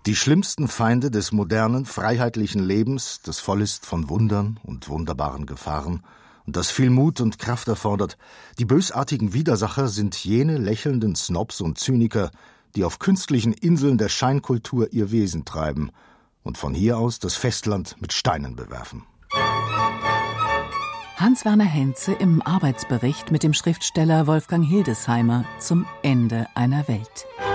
Die schlimmsten Feinde des modernen, freiheitlichen Lebens, das voll ist von Wundern und wunderbaren Gefahren und das viel Mut und Kraft erfordert, die bösartigen Widersacher sind jene lächelnden Snobs und Zyniker, die auf künstlichen Inseln der Scheinkultur ihr Wesen treiben und von hier aus das Festland mit Steinen bewerfen. Hans-Werner Henze im Arbeitsbericht mit dem Schriftsteller Wolfgang Hildesheimer zum Ende einer Welt.